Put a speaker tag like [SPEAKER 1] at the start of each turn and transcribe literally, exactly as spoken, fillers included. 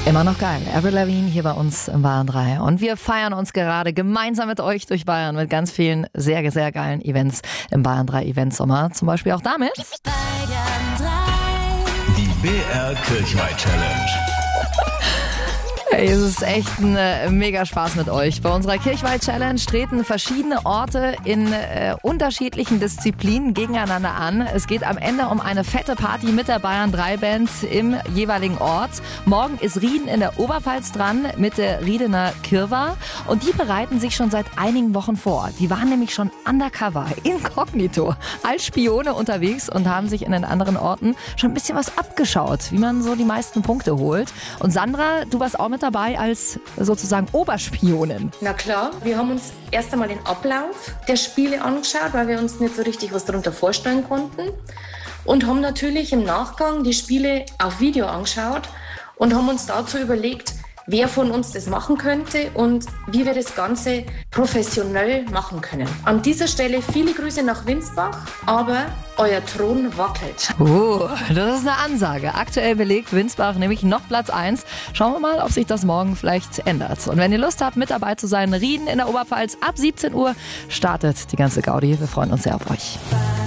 [SPEAKER 1] Immer noch geil. Avril Lavigne hier bei uns im Bayern drei. Und wir feiern uns gerade gemeinsam mit euch durch Bayern mit ganz vielen sehr, sehr geilen Events im Bayern drei Eventsommer. Zum Beispiel auch damit.
[SPEAKER 2] Die B R Kirchweih Challenge.
[SPEAKER 1] Hey, es ist echt ein äh, mega Spaß mit euch. Bei unserer Kirchweih Challenge treten verschiedene Orte in äh, unterschiedlichen Disziplinen gegeneinander an. Es geht am Ende um eine fette Party mit der Bayern drei Band im jeweiligen Ort. Morgen ist Rieden in der Oberpfalz dran mit der Riedener Kirwa. Und die bereiten sich schon seit einigen Wochen vor. Die waren nämlich schon undercover, inkognito, als Spione unterwegs und haben sich in den anderen Orten schon ein bisschen was abgeschaut, wie man so die meisten Punkte holt. Und Sandra, du warst auch mit dabei als sozusagen Oberspionin.
[SPEAKER 3] Na klar, wir haben uns erst einmal den Ablauf der Spiele angeschaut, weil wir uns nicht so richtig was darunter vorstellen konnten. Und haben natürlich im Nachgang die Spiele auf Video angeschaut und haben uns dazu überlegt, wer von uns das machen könnte und wie wir das Ganze professionell machen können. An dieser Stelle viele Grüße nach Winsbach, aber euer Thron wackelt.
[SPEAKER 1] Oh, das ist eine Ansage. Aktuell belegt Winsbach nämlich noch Platz eins. Schauen wir mal, ob sich das morgen vielleicht ändert. Und wenn ihr Lust habt, mit dabei zu sein, Rieden in der Oberpfalz ab siebzehn Uhr startet die ganze Gaudi. Wir freuen uns sehr auf euch.